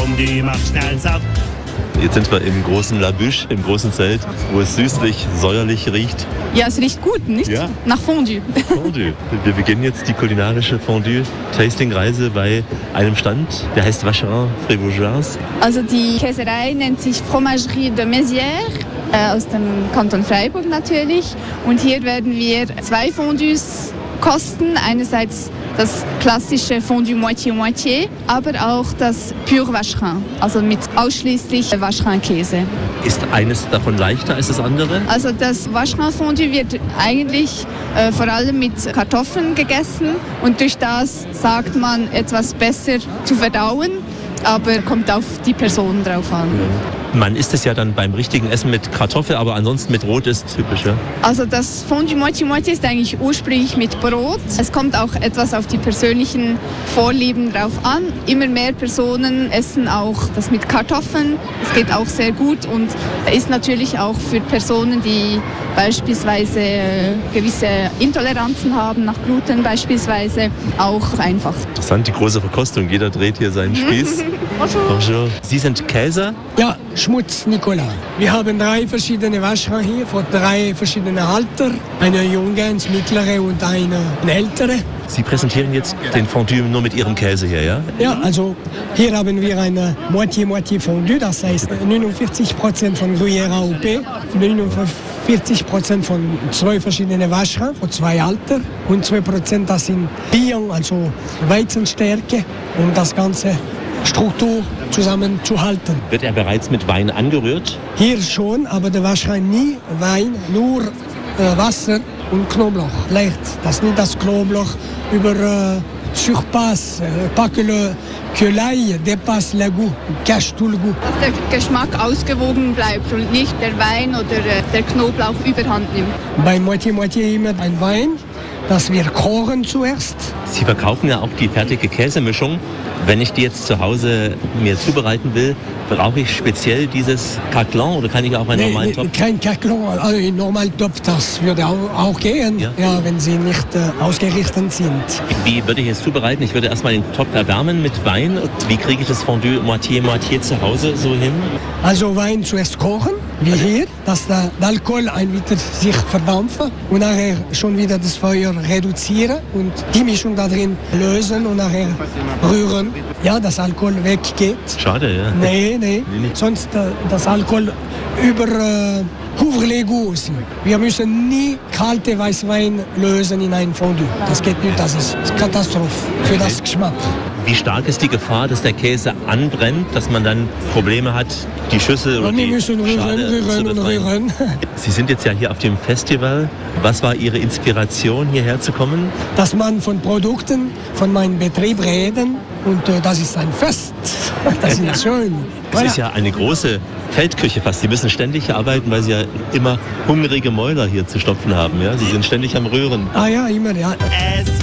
Fondue macht schnell satt. Jetzt sind wir im großen La Bûche, im großen Zelt, wo es süßlich, säuerlich riecht. Ja, es riecht gut, nicht? Ja. Nach Fondue. Fondue. Wir beginnen jetzt die kulinarische Fondue-Tasting-Reise bei einem Stand, der heißt Vacherin Frévaugeois. Also die Käserei nennt sich Fromagerie de Mézières, aus dem Kanton Freiburg natürlich. Und hier werden wir 2 Fondues kosten. Einerseits das klassische Fondue Moitié-Moitié, aber auch das Pur Vacherin, also mit ausschließlich Vacherin-Käse. Ist eines davon leichter als das andere? Also das Vacherin-Fondue wird eigentlich vor allem mit Kartoffeln gegessen und durch das sagt man etwas besser zu verdauen, aber kommt auf die Person drauf an. Man isst es ja dann beim richtigen Essen mit Kartoffel, aber ansonsten mit Brot ist typisch, ja? Also das Fondue Moitié-Moitié ist eigentlich ursprünglich mit Brot. Es kommt auch etwas auf die persönlichen Vorlieben drauf an. Immer mehr Personen essen auch das mit Kartoffeln. Es geht auch sehr gut und ist natürlich auch für Personen, die beispielsweise gewisse Intoleranzen haben, nach Gluten beispielsweise, auch einfach. Interessant, die große Verkostung. Jeder dreht hier seinen Spieß. Bonjour. Sie sind Käser? Ja, Schmutz Nicolas. Wir haben 3 verschiedene Vacherin hier von 3 verschiedenen Alter. Eine junge, eine mittlere und eine ältere. Sie präsentieren jetzt den Fondue nur mit Ihrem Käse hier, ja? Ja, also hier haben wir eine Moitié-Moitié Fondue, das heißt 49% von Gruyère AOP, 49% von 2 verschiedenen Vacherin, von 2 Alter und 2% das sind Bion, also Weizenstärke, um das Ganze Struktur zusammenzuhalten. Wird er bereits mit Wein angerührt? Hier schon, aber der Vacherin nie Wein, nur Wasser und Knoblauch. Leicht, dass nicht das Knoblauch über surpasse, pas que l'ail dépasse le goût, cache tout le goût. Dass der Geschmack ausgewogen bleibt und nicht der Wein oder der Knoblauch überhand nimmt. Bei Moitié-Moitié immer ein Wein, das wir kochen zuerst. Sie verkaufen ja auch die fertige Käsemischung. Wenn ich die jetzt zu Hause mir zubereiten will, brauche ich speziell dieses Caclan oder kann ich auch einen normalen Topf? Kein Caclan, also ein normaler Topf, das würde auch gehen, ja, wenn sie nicht ausgerichtet sind. Wie würde ich es zubereiten? Ich würde erstmal den Topf erwärmen mit Wein. Wie kriege ich das Fondue Moitié-Moitié zu Hause so hin? Also Wein zuerst kochen, wie hier, dass der Alkohol wieder sich verdampfen und nachher schon wieder das Feuer reduzieren und die Mischung da drin lösen und nachher rühren. Ja, dass Alkohol weggeht. Schade, ja. Nee. Sonst das Alkohol couvre les goûts. Wir müssen nie kalte Weißwein lösen in ein Fondue. Das geht nicht, das ist Katastrophe für das Geschmack. Wie stark ist die Gefahr, dass der Käse anbrennt, dass man dann Probleme hat, die Schüssel oder wir die müssen rühren. Sie sind jetzt ja hier auf dem Festival. Was war Ihre Inspiration, hierher zu kommen? Dass man von Produkten von meinem Betrieb reden und das ist ein Fest. Das ist schön. Es ist ja eine große Feldküche fast. Sie müssen ständig hier arbeiten, weil Sie ja immer hungrige Mäuler hier zu stopfen haben. Ja? Sie sind ständig am Rühren. Ah ja, immer, ja. Es